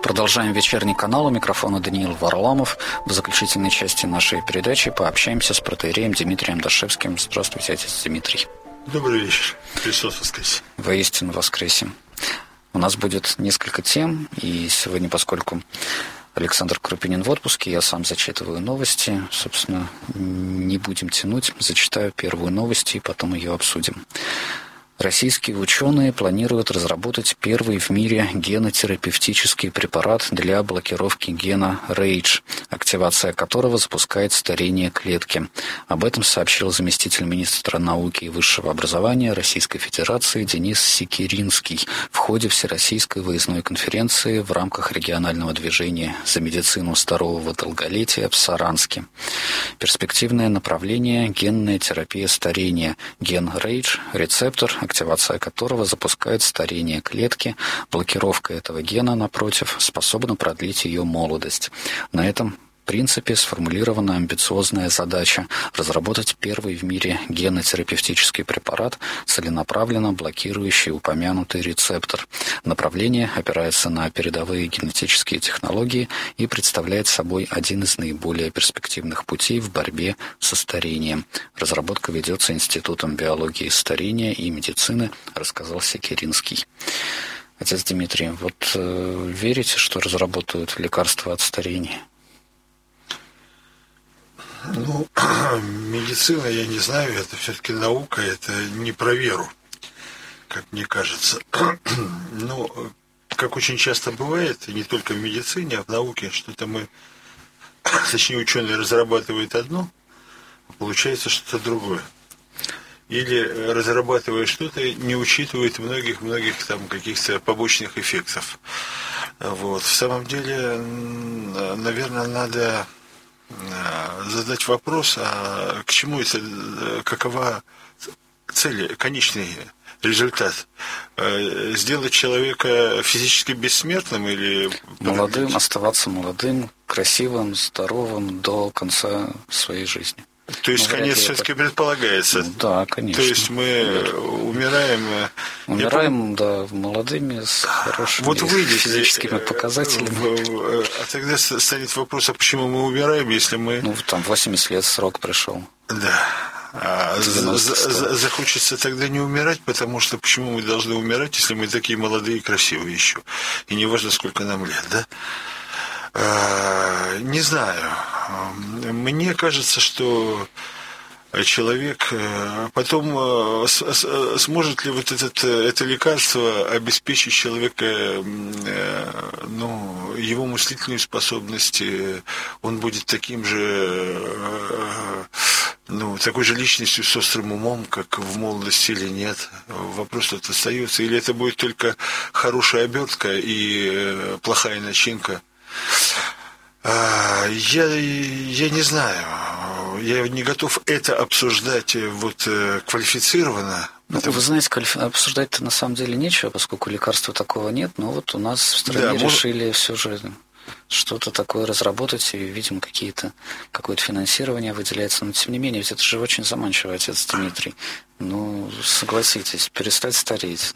Продолжаем вечерний канал. У микрофона Даниил Варламов. В заключительной части нашей передачи пообщаемся с протоиереем Дмитрием Дашевским. Здравствуйте, отец Дмитрий. Добрый вечер. Христос воскресе. Воистину воскресе. У нас будет несколько тем, и сегодня, поскольку Александр Крупинин в отпуске, я сам зачитываю новости. Собственно, не будем тянуть. Зачитаю первую новость и потом ее обсудим. Российские ученые планируют разработать первый в мире генотерапевтический препарат для блокировки гена RAGE, активация которого запускает старение клетки. Об этом сообщил заместитель министра науки и высшего образования Российской Федерации Денис Секиринский в ходе Всероссийской выездной конференции в рамках регионального движения за медицину здорового долголетия в Саранске. Перспективное направление – генная терапия старения. Ген RAGE – рецептор, активация которого запускает старение клетки. Блокировка этого гена, напротив, способна продлить ее молодость. На этом принципе сформулирована амбициозная задача разработать первый в мире генотерапевтический препарат, целенаправленно блокирующий упомянутый рецептор. Направление опирается на передовые генетические технологии и представляет собой один из наиболее перспективных путей в борьбе со старением. Разработка ведется Институтом биологии старения и медицины, рассказал Секиринский. Отец Дмитрий, вот верите, что разработают лекарства от старения? Ну, медицина, я не знаю, это все-таки наука, это не про веру, как мне кажется. Но, как очень часто бывает, и не только в медицине, а в науке, что-то точнее, ученые разрабатывают одно, а получается что-то другое. Или разрабатывая что-то, не учитывают многих там каких-то побочных эффектов. Вот. В самом деле, наверное, надо задать вопрос, а к чему это, какова цель, конечный результат? Сделать человека физически бессмертным или... Молодым, оставаться молодым, красивым, здоровым до конца своей жизни. То есть конец все-таки предполагается? Да, конечно. То есть мы умираем... Да, молодыми, с хорошими физическими показателями. А тогда станет вопрос, а почему мы умираем, если мы... Ну, там 80 лет срок пришел. Да. Захочется тогда не умирать, потому что почему мы должны умирать, если мы такие молодые и красивые еще? И не важно, сколько нам лет, да? Не знаю. Мне кажется, что человек потом сможет ли вот это лекарство обеспечить человека, его мыслительные способности, он будет таким же, такой же личностью с острым умом, как в молодости или нет. Вопрос тут остается. Или это будет только хорошая обертка и плохая начинка. Я не знаю. Я не готов это обсуждать квалифицированно. Вы знаете, обсуждать-то на самом деле нечего, поскольку лекарства такого нет. Но вот у нас в стране решили все же что-то такое разработать, и, видимо, какое-то финансирование выделяется. Но, тем не менее, ведь это же очень заманчиво, отец Дмитрий. Согласитесь, перестать стареть.